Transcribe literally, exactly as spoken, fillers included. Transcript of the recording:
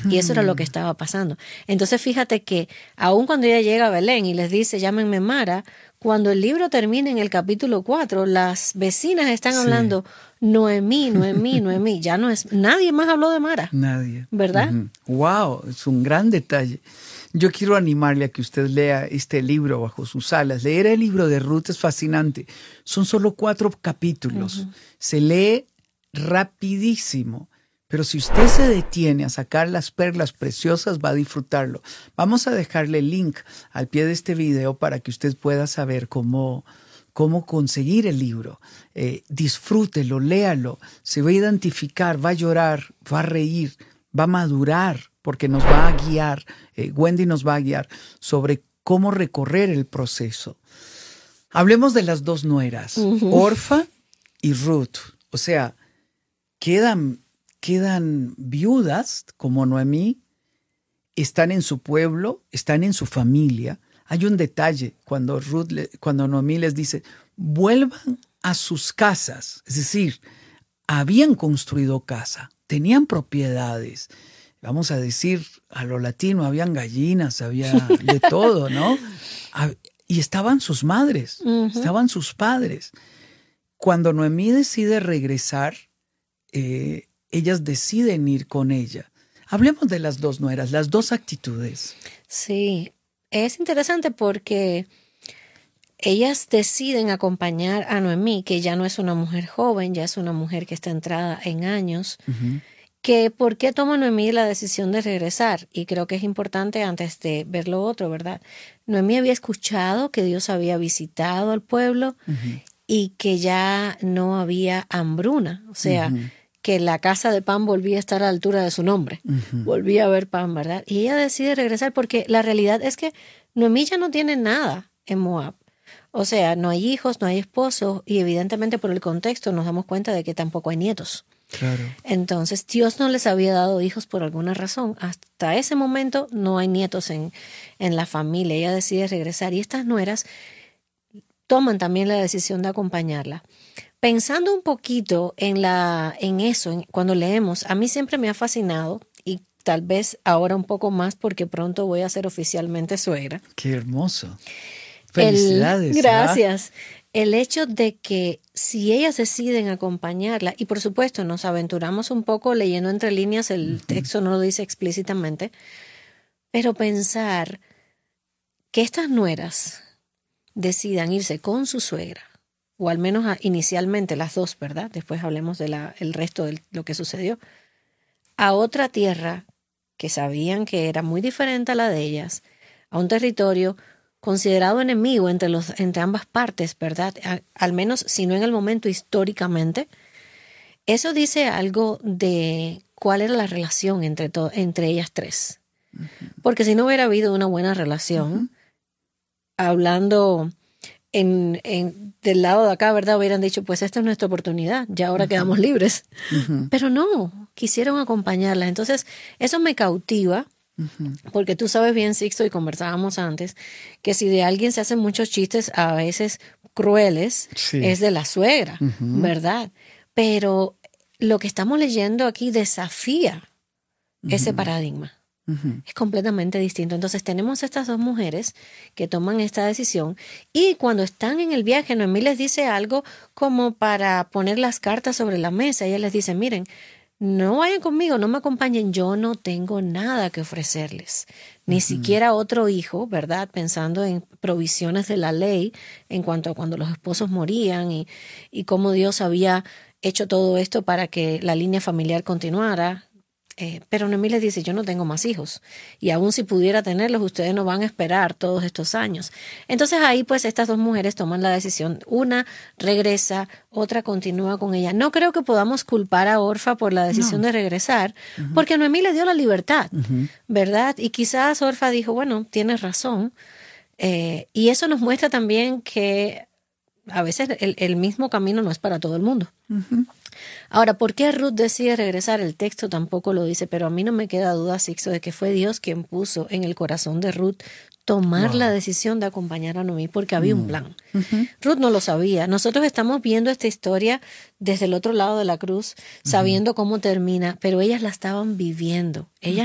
Y eso era lo que estaba pasando. Entonces fíjate que aun cuando ella llega a Belén y les dice, llámenme Mara, cuando el libro termina en el capítulo cuatro, las vecinas están Sí. hablando, Noemí, Noemí, Noemí. Ya no es, nadie más habló de Mara. Nadie. ¿Verdad? Uh-huh. Wow, es un gran detalle. Yo quiero animarle a que usted lea este libro bajo sus alas. Leer el libro de Ruth es fascinante. Son solo cuatro capítulos. Uh-huh. Se lee rapidísimo. Pero si usted se detiene a sacar las perlas preciosas, va a disfrutarlo. Vamos a dejarle el link al pie de este video para que usted pueda saber cómo, cómo conseguir el libro. Eh, disfrútelo, léalo. Se va a identificar, va a llorar, va a reír, va a madurar, porque nos va a guiar, eh, Wendy nos va a guiar sobre cómo recorrer el proceso. Hablemos de las dos nueras, uh-huh. Orfa y Ruth. O sea, quedan, quedan viudas como Noemí, están en su pueblo, están en su familia. Hay un detalle cuando, Ruth le, cuando Noemí les dice, vuelvan a sus casas. Es decir, habían construido casa, tenían propiedades. Vamos a decir, a lo latino, habían gallinas, había de todo, ¿no? Y estaban sus madres, uh-huh. estaban sus padres. Cuando Noemí decide regresar, eh, ellas deciden ir con ella. Hablemos de las dos nueras, las dos actitudes. Sí, es interesante porque ellas deciden acompañar a Noemí, que ya no es una mujer joven, ya es una mujer que está entrada en años. Uh-huh. Que por qué toma Noemí la decisión de regresar, y creo que es importante antes de ver lo otro, ¿verdad? Noemí había escuchado que Dios había visitado al pueblo uh-huh. y que ya no había hambruna, o sea, uh-huh. que la casa de pan volvía a estar a la altura de su nombre, uh-huh. volvía a haber pan, ¿verdad? Y ella decide regresar porque la realidad es que Noemí ya no tiene nada en Moab. O sea, no hay hijos, no hay esposos, y evidentemente por el contexto nos damos cuenta de que tampoco hay nietos. Claro. Entonces Dios no les había dado hijos por alguna razón. Hasta ese momento no hay nietos en, en la familia. Ella decide regresar y estas nueras toman también la decisión de acompañarla. Pensando un poquito en, la, en eso, en, cuando leemos, a mí siempre me ha fascinado y tal vez ahora un poco más porque pronto voy a ser oficialmente suegra. ¡Qué hermoso! ¡Felicidades! El, gracias. ¿Ah? El hecho de que si ellas deciden acompañarla, y por supuesto nos aventuramos un poco leyendo entre líneas, el uh-huh. texto no lo dice explícitamente, pero pensar que estas nueras decidan irse con su suegra, o al menos a, inicialmente las dos, ¿verdad? Después hablemos de la, el resto de lo que sucedió, a otra tierra que sabían que era muy diferente a la de ellas, a un territorio considerado enemigo entre, los, entre ambas partes, ¿verdad? A, al menos, si no en el momento históricamente, eso dice algo de cuál era la relación entre, to, entre ellas tres. Uh-huh. Porque si no hubiera habido una buena relación, uh-huh. hablando en, en, del lado de acá, ¿verdad? Hubieran dicho, pues esta es nuestra oportunidad, ya ahora uh-huh. quedamos libres. Uh-huh. Pero no, quisieron acompañarla. Entonces, eso me cautiva. Uh-huh. Porque tú sabes bien, Sixto, y conversábamos antes, que si de alguien se hacen muchos chistes, a veces crueles, sí. es de la suegra, uh-huh. ¿verdad? Pero lo que estamos leyendo aquí desafía uh-huh. ese paradigma. Uh-huh. Es completamente distinto. Entonces tenemos estas dos mujeres que toman esta decisión y cuando están en el viaje, Noemí les dice algo como para poner las cartas sobre la mesa. Ella les dice, miren, no vayan conmigo, no me acompañen, yo no tengo nada que ofrecerles, ni uh-huh. siquiera otro hijo, ¿verdad? Pensando en provisiones de la ley en cuanto a cuando los esposos morían y, y cómo Dios había hecho todo esto para que la línea familiar continuara. Eh, pero Noemí les dice, yo no tengo más hijos y aún si pudiera tenerlos, ustedes no van a esperar todos estos años. Entonces ahí pues estas dos mujeres toman la decisión. Una regresa, otra continúa con ella. No creo que podamos culpar a Orfa por la decisión no. de regresar, uh-huh. porque Noemí le dio la libertad, uh-huh. ¿verdad? Y quizás Orfa dijo, bueno, tienes razón. Eh, y eso nos muestra también que a veces el, el mismo camino no es para todo el mundo. Uh-huh. Ahora, ¿por qué Ruth decide regresar? El texto tampoco lo dice, pero a mí no me queda duda, Sixto, de que fue Dios quien puso en el corazón de Ruth tomar wow. la decisión de acompañar a Noemí porque había mm. un plan. Uh-huh. Ruth no lo sabía. Nosotros estamos viendo esta historia desde el otro lado de la cruz, sabiendo uh-huh. cómo termina, pero ellas la estaban viviendo. Ellas